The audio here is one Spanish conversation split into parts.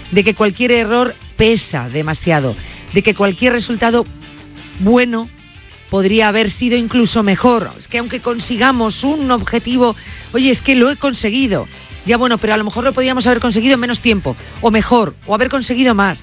de que cualquier error pesa demasiado, de que cualquier resultado bueno podría haber sido incluso mejor. Es que aunque consigamos un objetivo, oye, es que lo he conseguido. Ya bueno, pero a lo mejor lo podíamos haber conseguido en menos tiempo, o mejor, o haber conseguido más.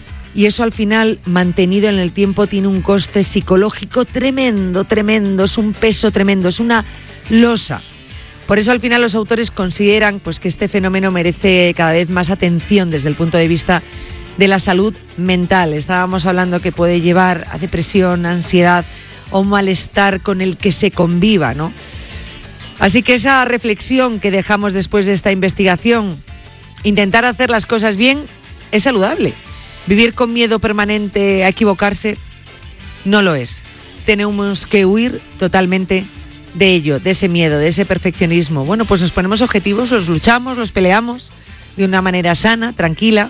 Y eso al final, mantenido en el tiempo, tiene un coste psicológico tremendo, es un peso tremendo, es una losa. Por eso al final los autores consideran pues, que este fenómeno merece cada vez más atención desde el punto de vista de la salud mental. Estábamos hablando que puede llevar a depresión, ansiedad o un malestar con el que se conviva, ¿no? Así que esa reflexión que dejamos después de esta investigación, intentar hacer las cosas bien, es saludable. Vivir con miedo permanente a equivocarse no lo es. Tenemos que huir totalmente de ello, de ese miedo, de ese perfeccionismo. Bueno, pues nos ponemos objetivos, los luchamos, los peleamos de una manera sana, tranquila,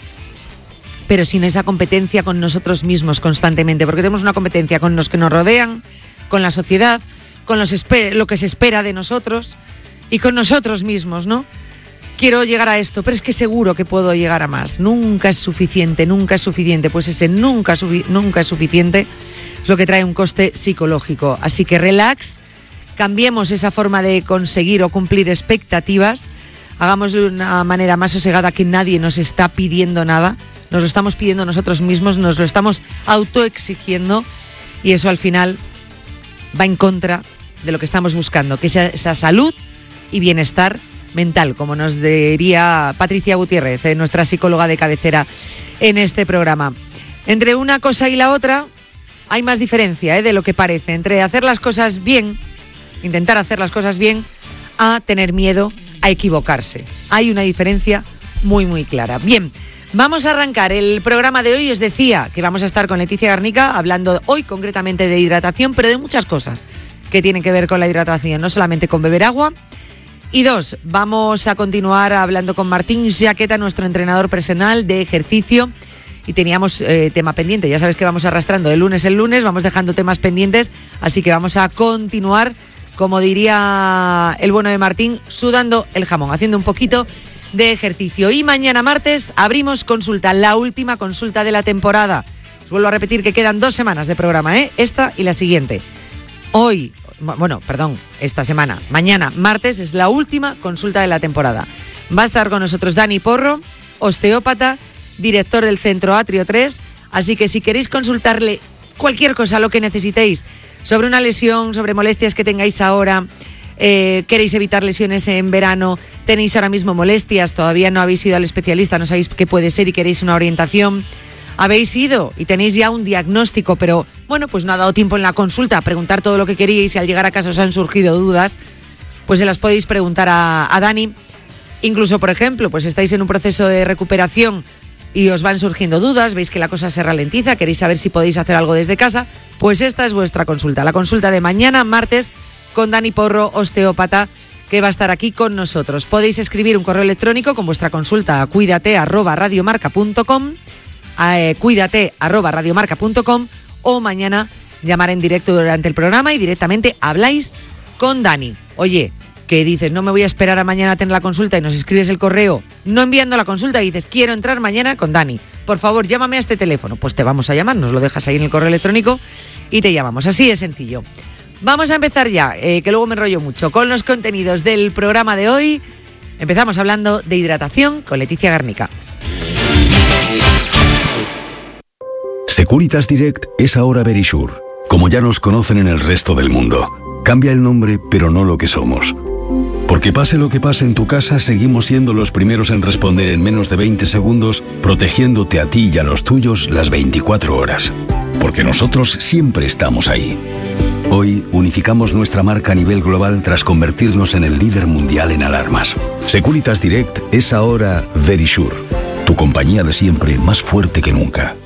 pero sin esa competencia con nosotros mismos constantemente, porque tenemos una competencia con los que nos rodean, con la sociedad, con lo que se espera de nosotros y con nosotros mismos, ¿no? Quiero llegar a esto, pero es que seguro que puedo llegar a más. Nunca es suficiente. Pues ese nunca es suficiente es lo que trae un coste psicológico. Así que relax, cambiemos esa forma de conseguir o cumplir expectativas, hagámoslo de una manera más sosegada, que nadie nos está pidiendo nada, nos lo estamos pidiendo nosotros mismos, nos lo estamos autoexigiendo y eso al final va en contra de lo que estamos buscando, que sea esa salud y bienestar mental, como nos diría Patricia Gutiérrez, nuestra psicóloga de cabecera en este programa. Entre una cosa y la otra hay más diferencia de lo que parece, entre hacer las cosas bien, intentar hacer las cosas bien, a tener miedo a equivocarse. Hay una diferencia muy, muy clara. Bien, vamos a arrancar el programa de hoy. Os decía que vamos a estar con Leticia Garnica hablando hoy concretamente de hidratación, pero de muchas cosas que tienen que ver con la hidratación, no solamente con beber agua. Y dos, vamos a continuar hablando con Martín Jaqueta, nuestro entrenador personal de ejercicio. Y teníamos tema pendiente, ya sabes que vamos arrastrando de lunes en lunes, vamos dejando temas pendientes, así que vamos a continuar, como diría el bueno de Martín, sudando el jamón, haciendo un poquito de ejercicio. Y mañana martes abrimos consulta, la última consulta de la temporada. Os vuelvo a repetir que quedan 2 semanas de programa, esta y la siguiente. Esta semana, mañana martes es la última consulta de la temporada. Va a estar con nosotros Dani Porro, osteópata, director del Centro Atrio 3, así que si queréis consultarle cualquier cosa, lo que necesitéis, sobre una lesión, sobre molestias que tengáis ahora, queréis evitar lesiones en verano, tenéis ahora mismo molestias, todavía no habéis ido al especialista, no sabéis qué puede ser y queréis una orientación, habéis ido y tenéis ya un diagnóstico, pero bueno, pues no ha dado tiempo en la consulta a preguntar todo lo que queríais y al llegar a casa os han surgido dudas, pues se las podéis preguntar a Dani. Incluso, por ejemplo, pues estáis en un proceso de recuperación y os van surgiendo dudas, veis que la cosa se ralentiza, queréis saber si podéis hacer algo desde casa, pues esta es vuestra consulta, la consulta de mañana, martes, con Dani Porro, osteópata, que va a estar aquí con nosotros. Podéis escribir un correo electrónico con vuestra consulta a cuidate@radiomarca.com, cuidate@radiomarca.com, o mañana llamar en directo durante el programa y directamente habláis con Dani. Oye, que dices, no me voy a esperar a mañana a tener la consulta y nos escribes el correo no enviando la consulta y dices, quiero entrar mañana con Dani, por favor llámame a este teléfono, pues te vamos a llamar, nos lo dejas ahí en el correo electrónico y te llamamos, así de sencillo. Vamos a empezar ya, que luego me enrollo mucho, con los contenidos del programa de hoy. Empezamos hablando de hidratación con Leticia Garnica. Securitas Direct es ahora Verisure, como ya nos conocen en el resto del mundo. Cambia el nombre, pero no lo que somos. Porque pase lo que pase en tu casa, seguimos siendo los primeros en responder en menos de 20 segundos, protegiéndote a ti y a los tuyos las 24 horas. Porque nosotros siempre estamos ahí. Hoy unificamos nuestra marca a nivel global tras convertirnos en el líder mundial en alarmas. Securitas Direct es ahora Verisure, tu compañía de siempre más fuerte que nunca.